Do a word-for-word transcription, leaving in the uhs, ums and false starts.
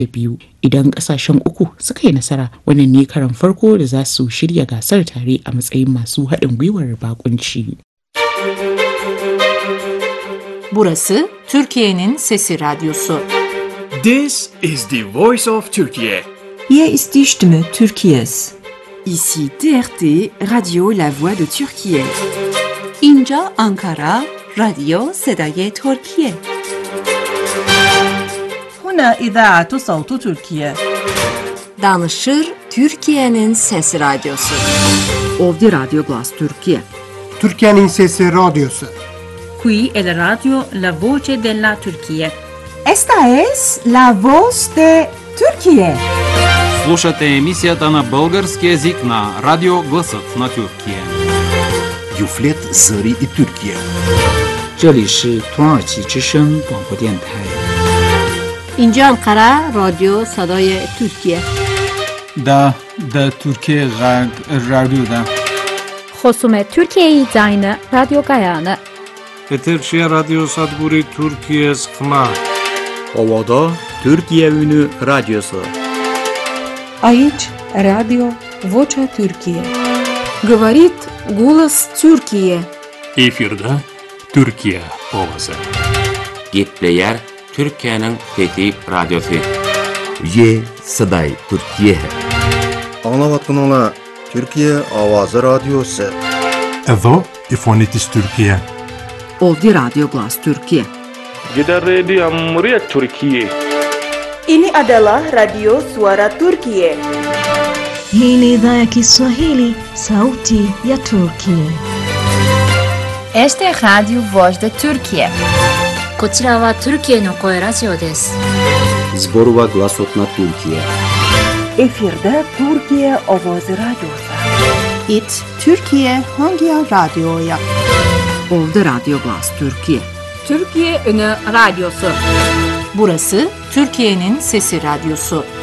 da biyu. Idan ƙasashen uku suka yi nasara, wannan ne karon farko da za su shirya gasar tare a matsayin masu haɗin gwiwar bakunci. Burası Türkiye'nin Sesi Radyosu. This is the voice of Turkey. Hier ist die Stimme Türkiye's. Ici T R T, Radio La Voix de Türkiye. اینجا آنکارا، رادیو صدای ترکیه. هنا إذاعة صوت تركيا. Danışır Türkiye'nin Sesi Radyosu. Ovdje Radio Glas Türkiye. Türkiye'nin Sesi Radyosu. Qui è la radio La Voce della Turchia. Esta es la voz de Türkiye. Слушате емисията на български език на Радио Гласът на Türkiye. Юфлет Зări и Türkiye. 这里是土耳其之声广播电台。 اینجا انقره رادیو صدای ترکیه. دا دا Türkiye Radyo'da. خصوم Türkiye Yayını Radyo Gayanı. Eterçi Radyo Sadguri Türkiye Sıkma. Ovada Türkiye Ünü Radyosu. Aici Radio Vocea Türkiye. Говорит голос Türkiye. Efirde Türkiye Ovası. Gitleyer Türkiye'nin Fethi Radyosu. Ye Saday Türkiye. Anlavatınla Türkiye Avazı Radyosu. Evo İfonitis Türkiye. Ovdje Radio Glas Türkiye. Kita Radio Muryat Türkiye. Ini adalah Radio Suara Turkiye. Hii ni idhaa ya Kiswahili, Sauti ya Turkiye. Este es Radio Voz de Turkiye. こちらは Türkiyeの声ラジオです。 Zborova Glasot na Türkiye. Efirde Türkiye Avazı Radyosu. It Türkiye hangi radyoya? Ovdje Radio Glas Türkiye. Türkiye Ünü Radyosu. Burası Türkiye'nin Sesi Radyosu.